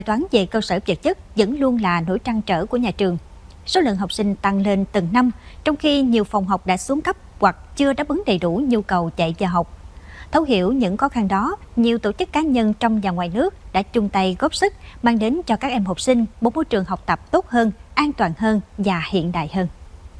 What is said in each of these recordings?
Toán về cơ sở vật chất vẫn luôn là nỗi trăn trở của nhà trường. Số lượng học sinh tăng lên từng năm, trong khi nhiều phòng học đã xuống cấp hoặc chưa đáp ứng đầy đủ nhu cầu dạy và học. Thấu hiểu những khó khăn đó, nhiều tổ chức cá nhân trong và ngoài nước đã chung tay góp sức mang đến cho các em học sinh một môi trường học tập tốt hơn, an toàn hơn và hiện đại hơn.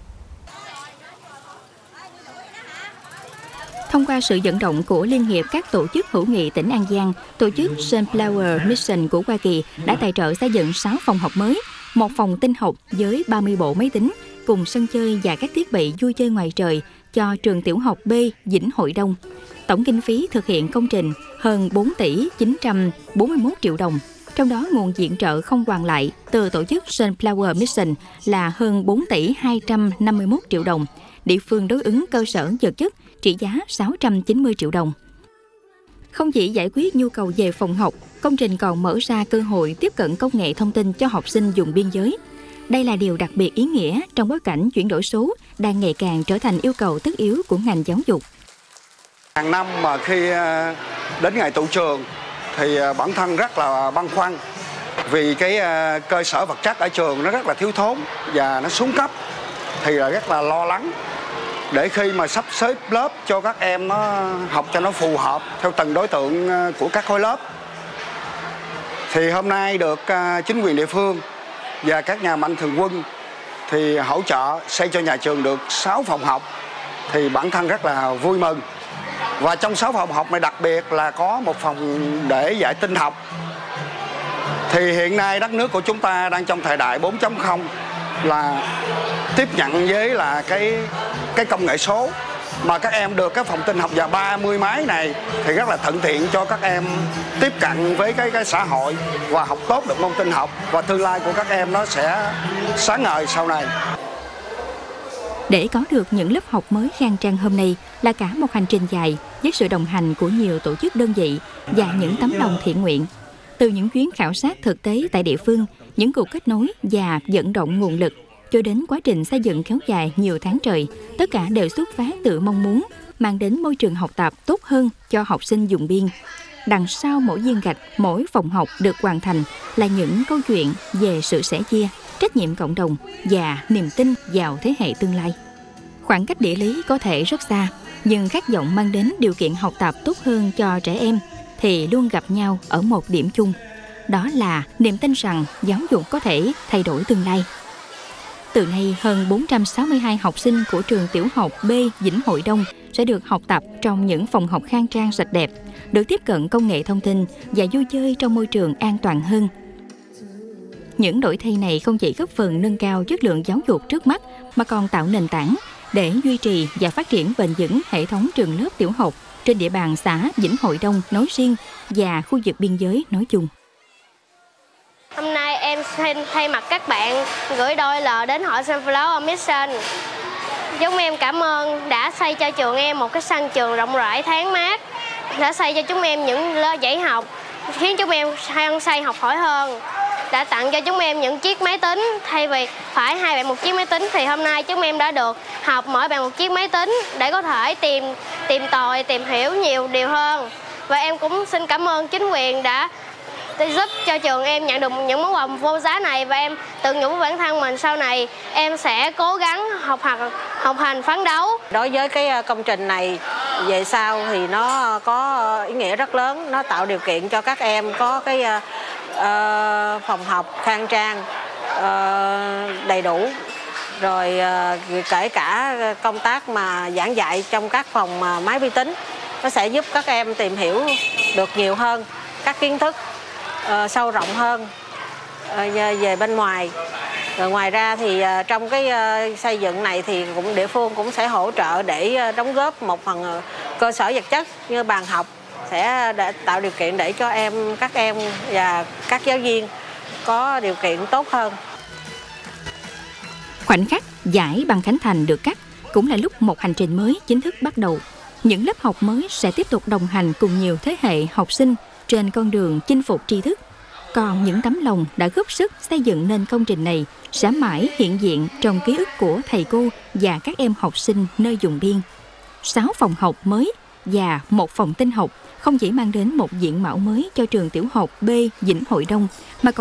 Thông qua sự vận động của Liên hiệp các tổ chức hữu nghị tỉnh An Giang, tổ chức Sunflower Mission của Hoa Kỳ đã tài trợ xây dựng 6 phòng học mới, một phòng tin học với 30 bộ máy tính, cùng sân chơi và các thiết bị vui chơi ngoài trời cho trường tiểu học B Vĩnh Hội Đông. Tổng kinh phí thực hiện công trình hơn 4 tỷ 941 triệu đồng. Trong đó nguồn viện trợ không hoàn lại từ tổ chức Sunflower Mission là hơn 4 tỷ 251 triệu đồng. Địa phương đối ứng cơ sở vật chất trị giá 690 triệu đồng. Không chỉ giải quyết nhu cầu về phòng học, công trình còn mở ra cơ hội tiếp cận công nghệ thông tin cho học sinh vùng biên giới. Đây là điều đặc biệt ý nghĩa trong bối cảnh chuyển đổi số đang ngày càng trở thành yêu cầu tất yếu của ngành giáo dục. Hàng năm mà khi đến ngày tụ trường thì bản thân rất là băn khoăn vì cái cơ sở vật chất ở trường nó rất là thiếu thốn và nó xuống cấp, thì là rất là lo lắng để khi mà sắp xếp lớp cho các em nó học cho nó phù hợp theo từng đối tượng của các khối lớp. Thì hôm nay được chính quyền địa phương và các nhà mạnh thường quân thì hỗ trợ xây cho nhà trường được 6 phòng học, thì bản thân rất là vui mừng. Và trong 6 phòng học này đặc biệt là có một phòng để dạy tin học. Thì hiện nay đất nước của chúng ta đang trong thời đại 4.0 là tiếp nhận với là cái công nghệ số, mà các em được cái phòng tin học và 30 máy này thì rất là thuận tiện cho các em tiếp cận với cái xã hội và học tốt được môn tin học, và tương lai của các em nó sẽ sáng ngời sau này. Để có được những lớp học mới khang trang hôm nay là cả một hành trình dài với sự đồng hành của nhiều tổ chức đơn vị và những tấm lòng thiện nguyện. Từ những chuyến khảo sát thực tế tại địa phương, những cuộc kết nối và vận động nguồn lực, cho đến quá trình xây dựng kéo dài nhiều tháng trời, tất cả đều xuất phát từ mong muốn mang đến môi trường học tập tốt hơn cho học sinh vùng biên. Đằng sau mỗi viên gạch, mỗi phòng học được hoàn thành là những câu chuyện về sự sẻ chia, trách nhiệm cộng đồng và niềm tin vào thế hệ tương lai. Khoảng cách địa lý có thể rất xa, nhưng khát vọng mang đến điều kiện học tập tốt hơn cho trẻ em thì luôn gặp nhau ở một điểm chung. Đó là niềm tin rằng giáo dục có thể thay đổi tương lai. Từ nay, hơn 462 học sinh của trường tiểu học B Vĩnh Hội Đông sẽ được học tập trong những phòng học khang trang sạch đẹp, được tiếp cận công nghệ thông tin và vui chơi trong môi trường an toàn hơn. Những đổi thay này không chỉ góp phần nâng cao chất lượng giáo dục trước mắt, mà còn tạo nền tảng để duy trì và phát triển bền vững hệ thống trường lớp tiểu học trên địa bàn xã Vĩnh Hội Đông nói riêng và khu vực biên giới nói chung. Hôm nay em xin thay mặt các bạn gửi đôi lời đến hội Sunflower Mission. Chúng em cảm ơn đã xây cho trường em một cái sân trường rộng rãi thoáng mát, đã xây cho chúng em những lớp dạy học khiến chúng em hăng say học hỏi hơn, đã tặng cho chúng em những chiếc máy tính thay vì phải hai bạn một chiếc máy tính, thì hôm nay chúng em đã được học mỗi bạn một chiếc máy tính để có thể tìm tòi, tìm hiểu nhiều điều hơn. Và em cũng xin cảm ơn chính quyền đã giúp cho trường em nhận được những món quà vô giá này, và em tự nhủ với bản thân mình sau này em sẽ cố gắng học hành phấn đấu. Đối với cái công trình này về sau thì nó có ý nghĩa rất lớn, nó tạo điều kiện cho các em có cái phòng học khang trang, đầy đủ, rồi kể cả công tác mà giảng dạy trong các phòng máy vi tính, nó sẽ giúp các em tìm hiểu được nhiều hơn các kiến thức sâu rộng hơn về bên ngoài. Rồi ngoài ra thì trong cái xây dựng này thì địa phương cũng sẽ hỗ trợ để đóng góp một phần cơ sở vật chất như bàn học, sẽ tạo điều kiện để cho các em và các giáo viên có điều kiện tốt hơn. Khoảnh khắc giải bằng khánh thành được cắt cũng là lúc một hành trình mới chính thức bắt đầu. Những lớp học mới sẽ tiếp tục đồng hành cùng nhiều thế hệ học sinh trên con đường chinh phục tri thức. Còn những tấm lòng đã góp sức xây dựng nên công trình này sẽ mãi hiện diện trong ký ức của thầy cô và các em học sinh nơi vùng biên. 6 phòng học mới và một phòng tin học không chỉ mang đến một diện mạo mới cho trường tiểu học B Vĩnh Hội Đông mà còn